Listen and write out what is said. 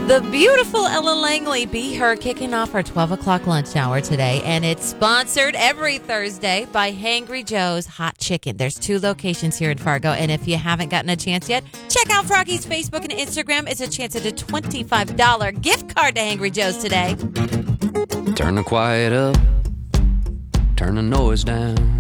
The beautiful Ella Langley, Be Her, kicking off our 12 o'clock lunch hour today. And it's sponsored every Thursday by Hangry Joe's Hot Chicken. There's 2 locations here in Fargo. And if you haven't gotten a chance yet, check out Froggy's Facebook and Instagram. It's a chance at a $25 gift card to Hangry Joe's today. Turn the quiet up, turn the noise down.